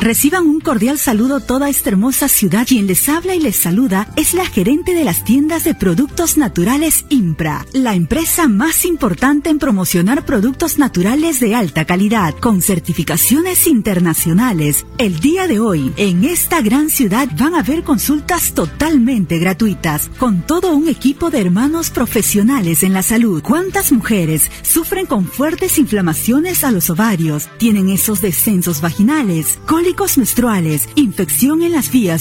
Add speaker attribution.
Speaker 1: Reciban un cordial saludo toda esta hermosa ciudad. Quien les habla y les saluda es la gerente de las tiendas de productos naturales Impra, la empresa más importante en promocionar productos naturales de alta calidad, con certificaciones internacionales. El día de hoy, en esta gran ciudad van a haber consultas totalmente gratuitas, con todo un equipo de hermanos profesionales en la salud. ¿Cuántas mujeres sufren con fuertes inflamaciones a los ovarios, tienen esos descensos vaginales, cólicos menstruales, infección en las vías